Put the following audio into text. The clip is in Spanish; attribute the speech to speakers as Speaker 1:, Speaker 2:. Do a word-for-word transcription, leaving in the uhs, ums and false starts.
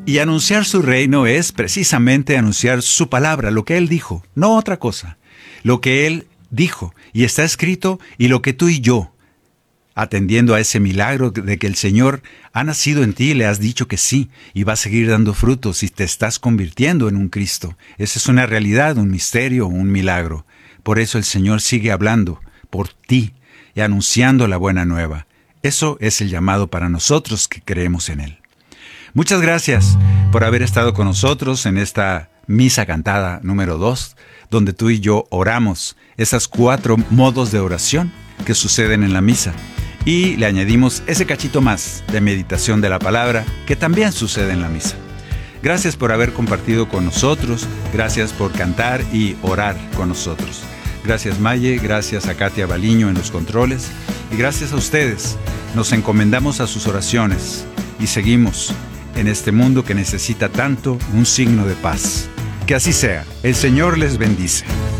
Speaker 1: Y anunciar su reino es precisamente anunciar su palabra, lo que Él dijo, no otra cosa. Lo que Él dijo y está escrito, y lo que tú y yo, atendiendo a ese milagro de que el Señor ha nacido en ti, le has dicho que sí, y va a seguir dando frutos y te estás convirtiendo en un Cristo. Esa es una realidad, un misterio, un milagro. Por eso el Señor sigue hablando por ti y anunciando la buena nueva. Eso es el llamado para nosotros que creemos en Él. Muchas gracias por haber estado con nosotros en esta misa cantada número dos, donde tú y yo oramos esas cuatro modos de oración que suceden en la misa. Y le añadimos ese cachito más de meditación de la palabra que también sucede en la misa. Gracias por haber compartido con nosotros, gracias por cantar y orar con nosotros. Gracias Maye, gracias a Katia Baliño en los controles y gracias a ustedes. Nos encomendamos a sus oraciones y seguimos en este mundo que necesita tanto un signo de paz. Que así sea. El Señor les bendice.